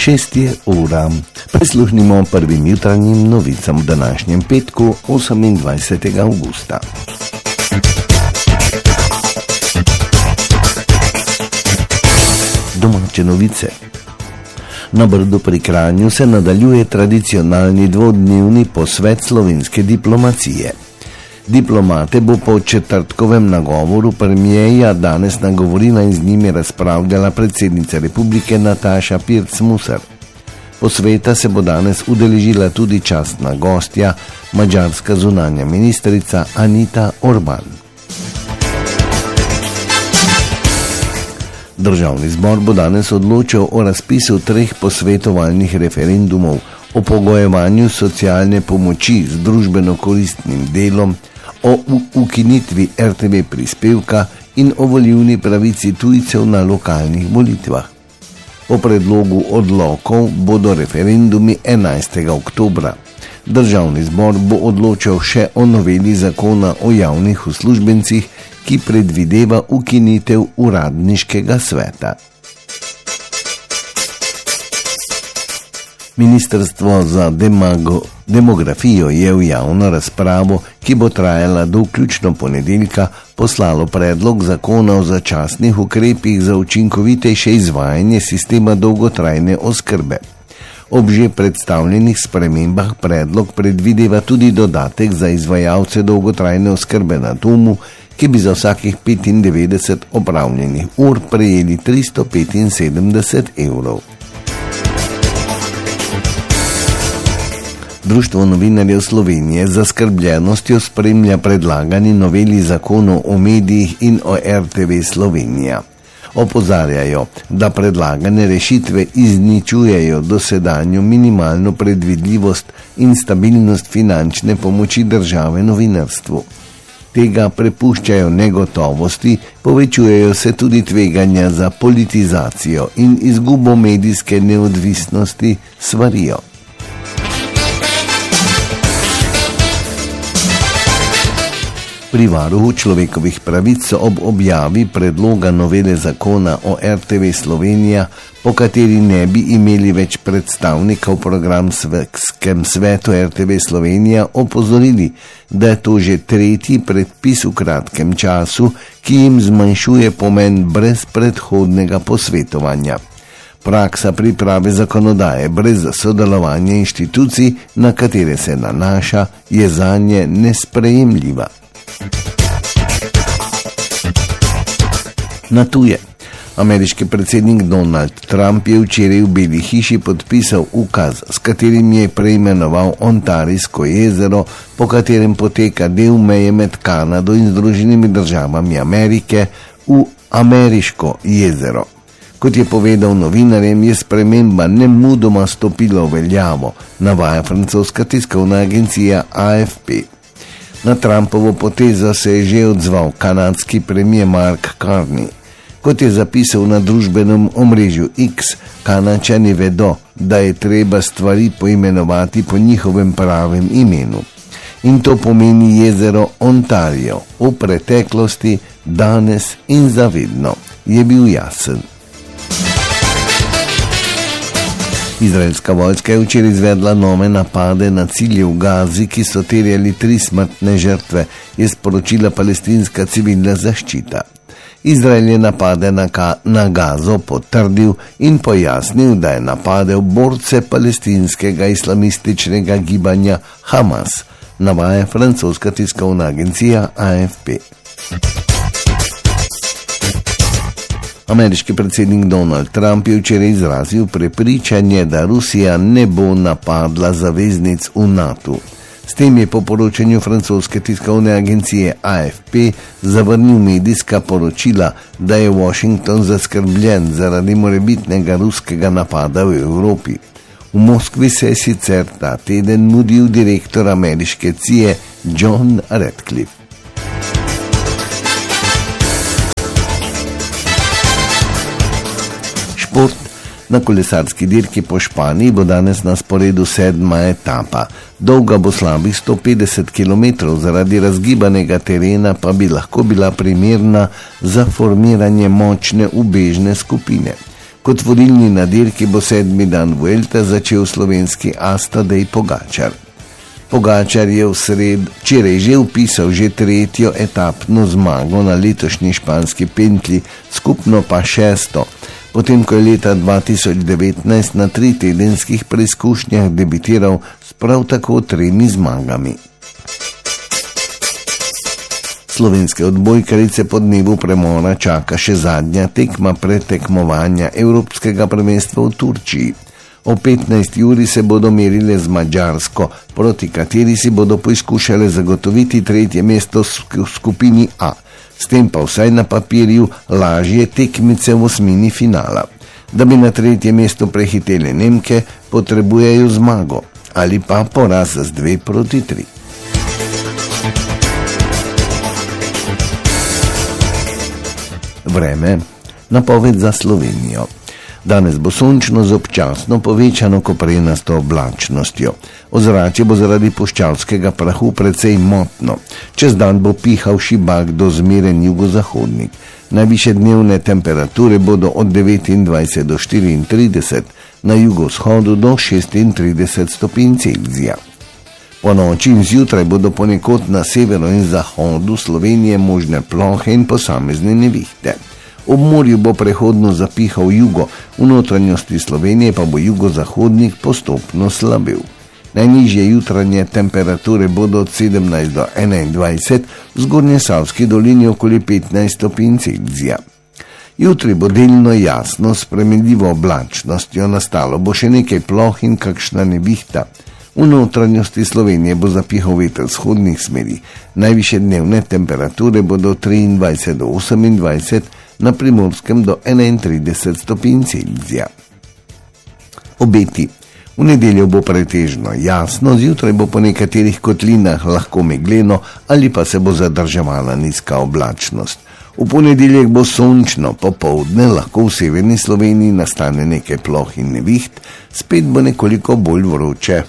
6:00. Prisluhnimo prvim jutranjim novicam v današnjem petku, 28. avgusta. Domače novice. Na Brdu pri Kranju se nadaljuje tradicionalni dvodnevni posvet slovenske diplomacije. Diplomate bo po četrtkovem nagovoru premierja danes nagovorila in z njimi razpravljala predsednica republike Nataša Pirc-Musar. Posveta se bo danes udeležila tudi častna gostja, madžarska zunanja ministrica Anita Orban. Državni zbor bo danes odločil o razpisu 3 posvetovalnih referendumov o pogojevanju socialne pomoči z družbeno koristnim delom, o ukinitvi RTV prispevka in o volilni pravici tujcev na lokalnih volitvah. O predlogu odlokov bodo referendumi 11. oktobra. Državni zbor bo odločal še o noveli zakona o javnih uslužbencih, ki predvideva ukinitev uradniškega sveta. Ministrstvo za demografijo je v javno razpravo, ki bo trajala do vključno ponedeljka, poslalo predlog zakona o začasnih ukrepih za učinkovitejše izvajanje sistema dolgotrajne oskrbe. Ob že predstavljenih spremembah predlog predvideva tudi dodatek za izvajalce dolgotrajne oskrbe na domu, ki bi za vsakih 95 opravljenih ur prejeli 375 evrov. Društvo novinarjev Slovenije z zaskrbljenostjo spremlja predlagani noveli zakonov o medijih in o RTV Slovenija. Opozarjajo, da predlagane rešitve izničujejo dosedanjo minimalno predvidljivost in stabilnost finančne pomoči države novinarstvu. Tega prepuščajo negotovosti, povečujejo se tudi tveganja za politizacijo in izgubo medijske neodvisnosti, svarijo. Pri varuhu človekovih pravic so ob objavi predloga novele zakona o RTV Slovenija, po kateri ne bi imeli več predstavnika v programskem svetu RTV Slovenija, opozorili, da je to že 3. predpis v kratkem času, ki jim zmanjšuje pomen brez predhodnega posvetovanja. Praksa priprave zakonodaje brez sodelovanja inštitucij, na katere se nanaša, je zanje nesprejemljiva. Na tuje. Ameriški predsednik Donald Trump je včeraj v Beli hiši podpisal ukaz, s katerim je preimenoval Ontarijsko jezero, po katerem poteka del meje med Kanado in Združenimi državami Amerike, v Ameriško jezero. Kot je povedal novinarjem, je sprememba nemudoma stopila v veljavo, navaja francoska tiskovna agencija AFP. Na Trumpovo potezo se je že odzval kanadski premier Mark Carney. Kot je zapisal na družbenem omrežju X, Kanačani vedo, da je treba stvari poimenovati po njihovem pravem imenu. In to pomeni jezero Ontario, v preteklosti, danes in zavedno, je bil jasen. Izraelska vojska je včeraj izvedla nove napade na cilje v Gazi, ki so terjali 3 smrtne žrtve, je sporočila palestinska civilna zaščita. Izrael je napade na Gazo potrdil in pojasnil, da je napadel borce palestinskega islamističnega gibanja Hamas, navaja francoska tiskovna agencija AFP. Ameriški predsednik Donald Trump je včeraj izrazil prepričanje, da Rusija ne bo napadla zaveznic v NATO. S tem je po poročanju francoske tiskovne agencije AFP zavrnil medijska poročila, da je Washington zaskrbljen zaradi morebitnega ruskega napada v Evropi. V Moskvi se je sicer ta teden mudil direktor ameriške CIA John Ratcliffe. Šport. Na kolesarski dirki po Španiji bo danes na sporedu 7. etapa. Dolga bo slabih 150 km, zaradi razgibanega terena pa bi lahko bila primerna za formiranje močne ubežne skupine. Kot vodilni na dirki bo 7. dan Vuelte začel slovenski as Tadej Pogačar. Pogačar je včeraj že vpisal že 3. etapno zmago na letošnji španski pentlji, skupno pa 6., potem ko je leta 2019 na 3 tedenskih preizkušnjah debitiral s prav tako 3 zmagami. Slovenske odbojkarice po dnevu premora čaka še zadnja tekma predtekmovanja Evropskega prvenstva v Turčiji. O 15. uri se bodo merile z Madžarsko, proti kateri si bodo poizkušale zagotoviti 3. mesto v skupini A, s tem pa vsaj na papirju lažje tekmice v osmini finala. Da bi na 3. mesto prehitele Nemke, potrebujejo zmago ali pa poraz z 2-3. Vreme, napoved za Slovenijo. Danes bo sončno z občasno povečano koprenasto oblačnostjo. Ozračje bo zaradi puščavskega prahu precej motno. Čez dan bo pihal šibak do zmeren jugozahodnik. Najvišje dnevne temperature bodo od 29 do 34, na jugovzhodu do 36 stopinj Celzija. Po noči in zjutraj bodo ponekod na severu in zahodu Slovenije možne plohe in posamezne nevihte. Ob morju bo prehodno zapihal jugo, v notranjosti Slovenije pa bo jugozahodnik postopno slabil. Najnižje jutranje temperature bodo od 17 do 21, v Zgornjesavski dolini okoli 15 stopinj Celzija. Jutri bo delno jasno s spremenljivo oblačnostjo, nastalo bo še nekaj ploh in kakšna nevihta. V notranjosti Slovenije bo zapihal veter vzhodnih smeri. Najvišje dnevne temperature bodo 23 do 28, na Primorskem do 31 stopinj Celzija. Obeti. V nedeljo bo pretežno jasno, zjutraj bo po nekaterih kotlinah lahko megleno ali pa se bo zadrževala nizka oblačnost. V ponedeljek bo sončno, popoldne lahko v severni Sloveniji nastane nekaj ploh in neviht, spet bo nekoliko bolj vroče.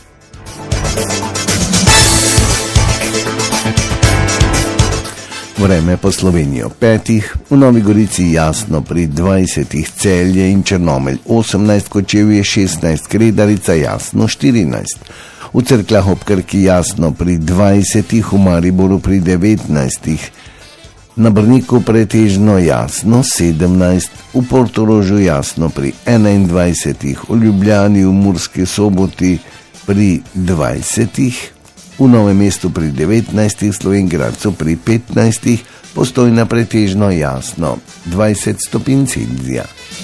Vreme po Slovenijo 5, v Novi Gorici jasno pri 20, Celje in Črnomelj 18, Kočevje 16, Kredarica jasno 14, v Cerkljah ob Krki jasno pri 20, v Mariboru pri 19, na Brniku pretežno jasno 17, v Portorožu jasno pri 21, v Ljubljani v Murski Soboti pri 20, v Novem mestu pri 19, Slovenj Gradcu pri 15, Postojna pretežno jasno 20 stopinj Celzija.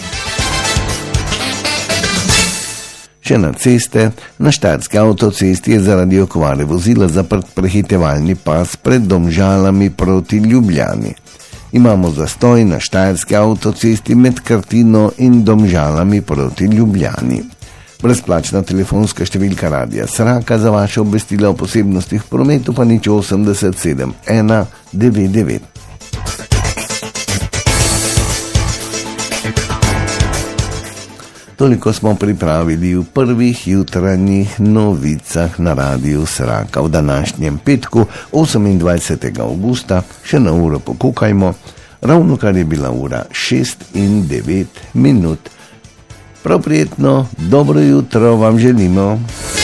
Še na ceste, na Štajerski avtocesti je zaradi okvare vozila zaprt prehitevalni pas pred Domžalami proti Ljubljani. Imamo zastoj na Štajerski avtocesti med Krtino in Domžalami proti Ljubljani. Brezplačna telefonska številka Radia Sraka za vaše obvestila o posebnostih v prometu pa nič 80 7199. Toliko smo pripravili v prvih jutranjih novicah na Radiu Sraka v današnjem petku 28. augusta. Še na uro pokukajmo, ravno kar je bila ura 6:09. Prav prijetno, dobro jutro vam želimo.